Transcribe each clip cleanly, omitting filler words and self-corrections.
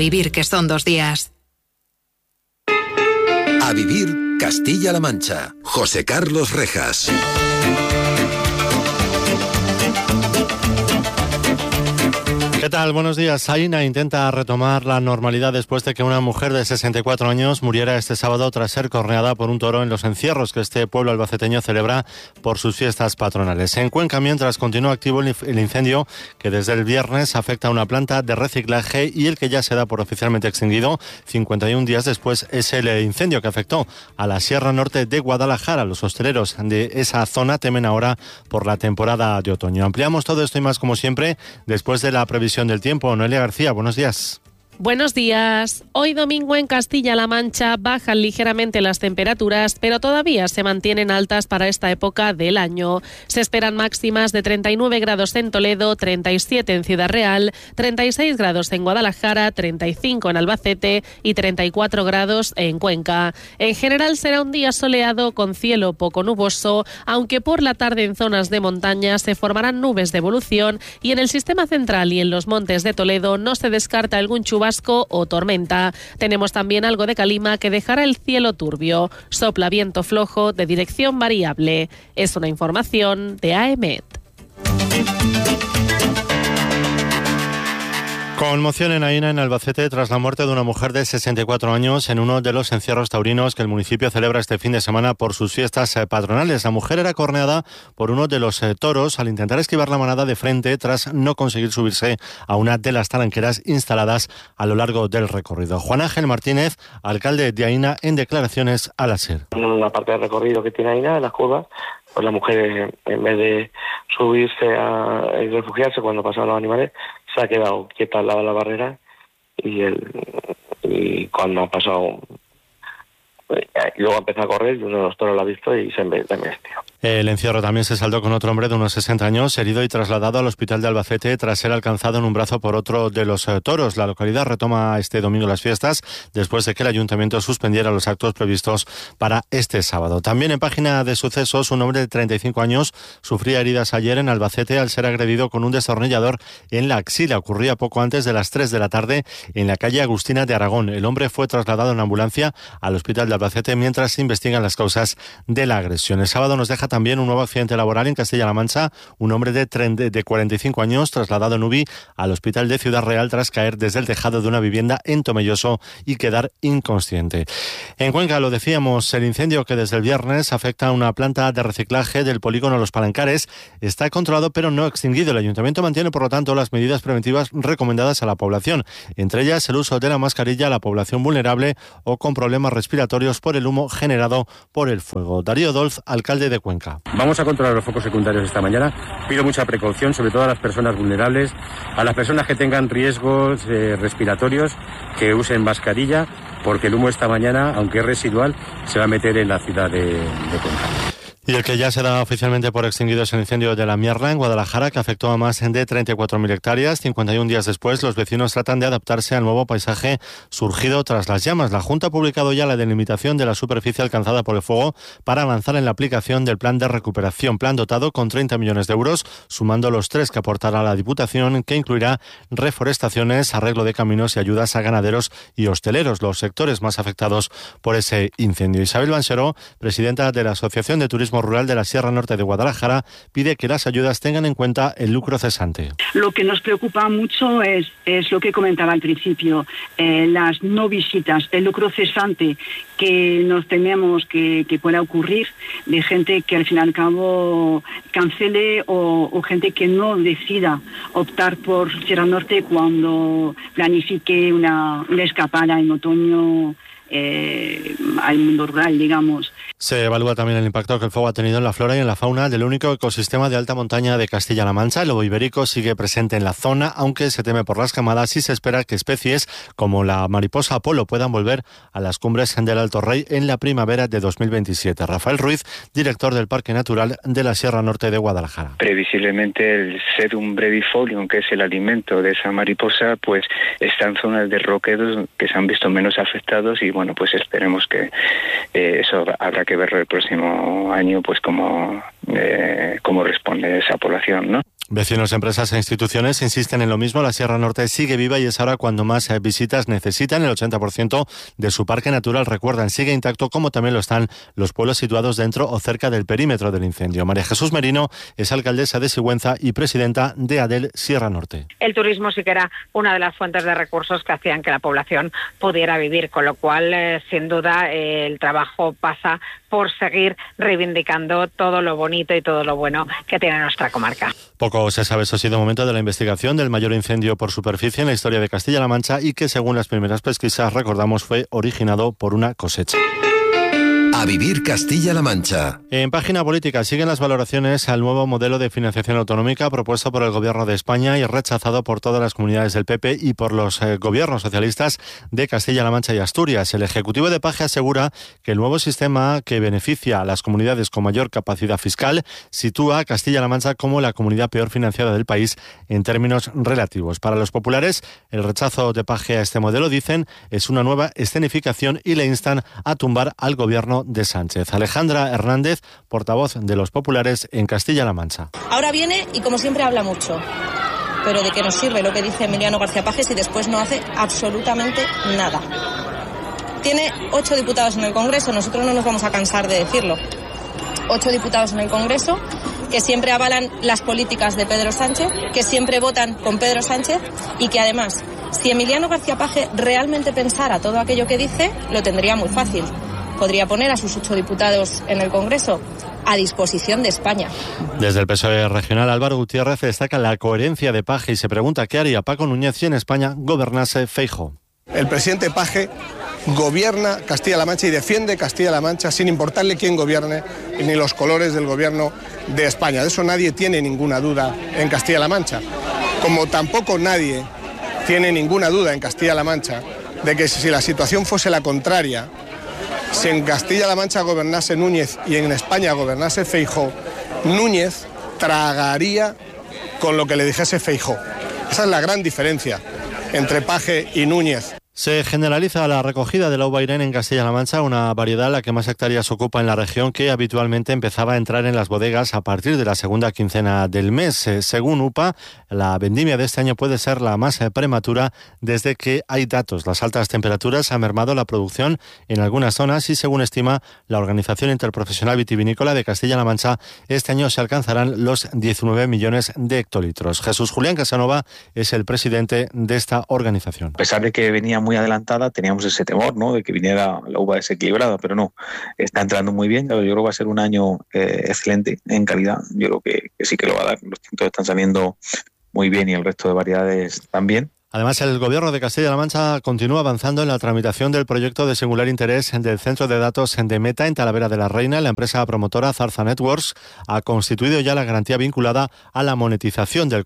vivir, que son 2 días. A vivir Castilla-La Mancha. José Carlos Rejas. ¿Qué tal? Buenos días. Aina intenta retomar la normalidad después de que una mujer de 64 años muriera este sábado tras ser corneada por un toro en los encierros que este pueblo albaceteño celebra por sus fiestas patronales. En Cuenca, mientras, continúa activo el incendio que desde el viernes afecta a una planta de reciclaje y el que ya se da por oficialmente extinguido 51 días después es el incendio que afectó a la Sierra Norte de Guadalajara. Los hosteleros de esa zona temen ahora por la temporada de otoño. Ampliamos todo esto y más, como siempre, después de la previsión del tiempo. Noelia García, buenos días. Buenos días. Hoy domingo en Castilla-La Mancha bajan ligeramente las temperaturas, pero todavía se mantienen altas para esta época del año. Se esperan máximas de 39 grados en Toledo, 37 en Ciudad Real, 36 grados en Guadalajara, 35 en Albacete y 34 grados en Cuenca. En general será un día soleado con cielo poco nuboso, aunque por la tarde en zonas de montaña se formarán nubes de evolución y en el sistema central y en los montes de Toledo no se descarta algún chubasco o tormenta. Tenemos también algo de calima que dejará el cielo turbio. Sopla viento flojo de dirección variable. Es una información de AEMET. Conmoción en Aina, en Albacete, tras la muerte de una mujer de 64 años en uno de los encierros taurinos que el municipio celebra este fin de semana por sus fiestas patronales. La mujer era corneada por uno de los toros al intentar esquivar la manada de frente tras no conseguir subirse a una de las talanqueras instaladas a lo largo del recorrido. Juan Ángel Martínez, alcalde de Aina, en declaraciones a la SER. En la parte del recorrido que tiene Aina, en las curvas, pues la mujer, en vez de subirse y refugiarse cuando pasaban los animales, se ha quedado quieta al lado de la barrera y cuando ha pasado, y luego empezó a correr y uno de los toros lo ha visto y se embestió. El encierro también se saldó con otro hombre de unos 60 años, herido y trasladado al hospital de Albacete tras ser alcanzado en un brazo por otro de los toros. La localidad retoma este domingo las fiestas después de que el ayuntamiento suspendiera los actos previstos para este sábado. También en página de sucesos, un hombre de 35 años sufría heridas ayer en Albacete al ser agredido con un destornillador en la axila. Ocurría poco antes de las 3 de la tarde en la calle Agustina de Aragón. El hombre fue trasladado en ambulancia al hospital de Albacete mientras se investigan las causas de la agresión. El sábado nos deja también un nuevo accidente laboral en Castilla-La Mancha. Un hombre de 45 años trasladado en UBI al hospital de Ciudad Real tras caer desde el tejado de una vivienda en Tomelloso y quedar inconsciente. En Cuenca, lo decíamos, el incendio que desde el viernes afecta a una planta de reciclaje del polígono Los Palancares está controlado pero no extinguido. El ayuntamiento mantiene, por lo tanto, las medidas preventivas recomendadas a la población, entre ellas el uso de la mascarilla a la población vulnerable o con problemas respiratorios por el humo generado por el fuego. Darío Dolz, alcalde de Cuenca. Vamos a controlar los focos secundarios esta mañana. Pido mucha precaución, sobre todo a las personas vulnerables, a las personas que tengan riesgos respiratorios, que usen mascarilla, porque el humo esta mañana, aunque es residual, se va a meter en la ciudad de Cuenca. Y el que ya se da oficialmente por extinguido es el incendio de la Mierla en Guadalajara, que afectó a más de 34.000 hectáreas. 51 días después, los vecinos tratan de adaptarse al nuevo paisaje surgido tras las llamas. La Junta ha publicado ya la delimitación de la superficie alcanzada por el fuego para avanzar en la aplicación del plan de recuperación, plan dotado con 30 millones de euros, sumando los 3 que aportará la Diputación, que incluirá reforestaciones, arreglo de caminos y ayudas a ganaderos y hosteleros, los sectores más afectados por ese incendio. Isabel Banseró, presidenta de la Asociación de Turismo Rural de la Sierra Norte de Guadalajara, pide que las ayudas tengan en cuenta el lucro cesante. Lo que nos preocupa mucho es lo que comentaba al principio, las no visitas, el lucro cesante que nos tememos que pueda ocurrir, de gente que al fin y al cabo cancele o gente que no decida optar por Sierra Norte cuando planifique una escapada en otoño al mundo rural, digamos. Se evalúa también el impacto que el fuego ha tenido en la flora y en la fauna del único ecosistema de alta montaña de Castilla-La Mancha. El lobo ibérico sigue presente en la zona, aunque se teme por las quemadas y se espera que especies como la mariposa Apolo puedan volver a las cumbres del Alto Rey en la primavera de 2027. Rafael Ruiz, director del Parque Natural de la Sierra Norte de Guadalajara. Previsiblemente el Sedum brevifolium, que es el alimento de esa mariposa, pues está en zonas de roquedos que se han visto menos afectados y bueno, pues esperemos que eso habrá que verlo el próximo año, pues cómo cómo responde esa población, ¿no? Vecinos, empresas e instituciones insisten en lo mismo. La Sierra Norte sigue viva y es ahora cuando más visitas necesitan. El 80% de su parque natural, recuerdan, sigue intacto, como también lo están los pueblos situados dentro o cerca del perímetro del incendio. María Jesús Merino es alcaldesa de Sigüenza y presidenta de ADEL Sierra Norte. El turismo sí que era una de las fuentes de recursos que hacían que la población pudiera vivir, con lo cual, sin duda, el trabajo pasa por seguir reivindicando todo lo bonito y todo lo bueno que tiene nuestra comarca. Poco se sabe, eso ha sido momento de la investigación del mayor incendio por superficie en la historia de Castilla-La Mancha y que, según las primeras pesquisas, recordamos, fue originado por una cosecha. A vivir Castilla-La Mancha. En página política siguen las valoraciones al nuevo modelo de financiación autonómica propuesto por el Gobierno de España y rechazado por todas las comunidades del PP y por los gobiernos socialistas de Castilla-La Mancha y Asturias. El Ejecutivo de Paje asegura que el nuevo sistema, que beneficia a las comunidades con mayor capacidad fiscal, sitúa a Castilla-La Mancha como la comunidad peor financiada del país en términos relativos. Para los populares, el rechazo de Paje a este modelo, dicen, es una nueva escenificación y le instan a tumbar al Gobierno de Sánchez. Alejandra Hernández, portavoz de los populares en Castilla-La Mancha. Ahora viene y, como siempre, habla mucho. Pero ¿de qué nos sirve lo que dice Emiliano García Paje si después no hace absolutamente nada? Tiene 8 diputados en el Congreso, nosotros no nos vamos a cansar de decirlo. 8 diputados en el Congreso que siempre avalan las políticas de Pedro Sánchez, que siempre votan con Pedro Sánchez y que, además, si Emiliano García Paje realmente pensara todo aquello que dice, lo tendría muy fácil. Podría poner a sus 8 diputados en el Congreso a disposición de España. Desde el PSOE regional, Álvaro Gutiérrez destaca la coherencia de Paje y se pregunta qué haría Paco Núñez si en España gobernase Feijóo. El presidente Paje gobierna Castilla-La Mancha y defiende Castilla-La Mancha sin importarle quién gobierne ni los colores del gobierno de España. De eso nadie tiene ninguna duda en Castilla-La Mancha. Como tampoco nadie tiene ninguna duda en Castilla-La Mancha de que si la situación fuese la contraria, si en Castilla-La Mancha gobernase Núñez y en España gobernase Feijóo, Núñez tragaría con lo que le dijese Feijóo. Esa es la gran diferencia entre Paje y Núñez. Se generaliza la recogida de la uva Irene en Castilla-La Mancha, una variedad la que más hectáreas ocupa en la región, que habitualmente empezaba a entrar en las bodegas a partir de la segunda quincena del mes. Según UPA, la vendimia de este año puede ser la más prematura desde que hay datos. Las altas temperaturas han mermado la producción en algunas zonas y, según estima la Organización Interprofesional Vitivinícola de Castilla-La Mancha, este año se alcanzarán los 19 millones de hectolitros. Jesús Julián Casanova es el presidente de esta organización. A pesar de que venía muy adelantada, teníamos ese temor, ¿no?, de que viniera la uva desequilibrada, pero no, está entrando muy bien. Yo creo que va a ser un año excelente en calidad. Yo creo que sí que lo va a dar. Los tintos están saliendo muy bien y el resto de variedades también. Además, el Gobierno de Castilla-La Mancha continúa avanzando en la tramitación del proyecto de singular interés del Centro de Datos de Meta en Talavera de la Reina. La empresa promotora Zarza Networks ha constituido ya la garantía vinculada a la monetización del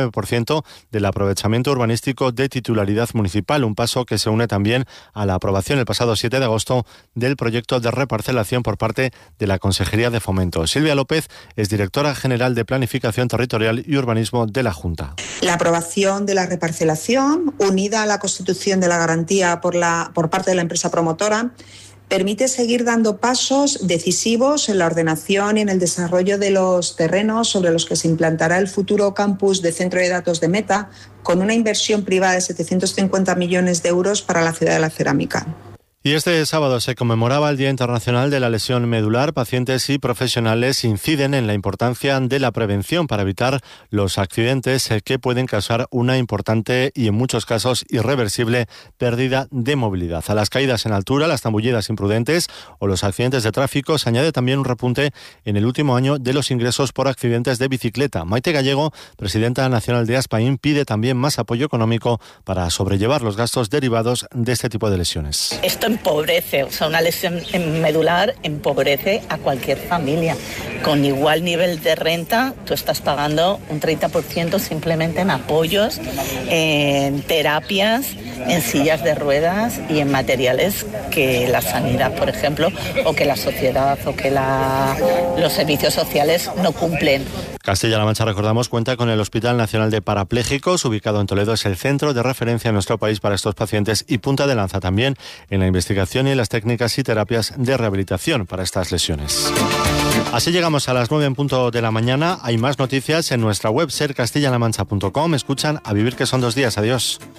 49% del aprovechamiento urbanístico de titularidad municipal, un paso que se une también a la aprobación el pasado 7 de agosto del proyecto de reparcelación por parte de la Consejería de Fomento. Silvia López es directora general de Planificación Territorial y Urbanismo de la Junta. La aprobación de la reparcelación, unida a la constitución de la garantía por parte de la empresa promotora, permite seguir dando pasos decisivos en la ordenación y en el desarrollo de los terrenos sobre los que se implantará el futuro campus de Centro de Datos de Meta, con una inversión privada de 750 millones de euros para la ciudad de la cerámica. Y este sábado se conmemoraba el Día Internacional de la Lesión Medular. Pacientes y profesionales inciden en la importancia de la prevención para evitar los accidentes que pueden causar una importante y en muchos casos irreversible pérdida de movilidad. A las caídas en altura, las zambullidas imprudentes o los accidentes de tráfico se añade también un repunte en el último año de los ingresos por accidentes de bicicleta. Maite Gallego, presidenta nacional de Aspain, pide también más apoyo económico para sobrellevar los gastos derivados de este tipo de lesiones. Esto empobrece, o sea, una lesión medular empobrece a cualquier familia. Con igual nivel de renta, tú estás pagando un 30% simplemente en apoyos, en terapias, en sillas de ruedas y en materiales que la sanidad, por ejemplo, o que la sociedad o que los servicios sociales no cumplen. Castilla-La Mancha, recordamos, cuenta con el Hospital Nacional de Parapléjicos, ubicado en Toledo. Es el centro de referencia en nuestro país para estos pacientes y punta de lanza también en la investigación y en las técnicas y terapias de rehabilitación para estas lesiones. Así llegamos a las 9 en punto de la mañana. Hay más noticias en nuestra web sercastillalamancha.com. Escuchan A Vivir que son 2 días. Adiós.